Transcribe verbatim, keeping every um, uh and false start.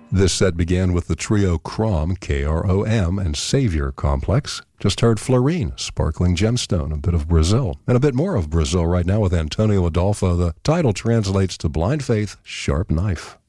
This set began with the trio Krom, K R O M, and Savior Complex. Just heard Florine, Sparkling Gemstone, a bit of Brazil, and a bit more of Brazil right now with Antonio Adolfo. The title translates to Blind Faith, Sharp Knife.